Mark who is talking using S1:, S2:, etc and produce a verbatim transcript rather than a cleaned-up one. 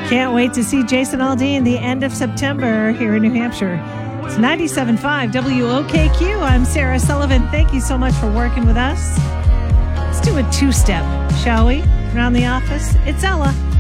S1: Can't wait to see Jason Aldean the end of September here in New Hampshire. It's ninety-seven point five W O K Q. I'm Sarah Sullivan. Thank you so much for working with us. Let's do a two-step, shall we? Around the office. It's Ella.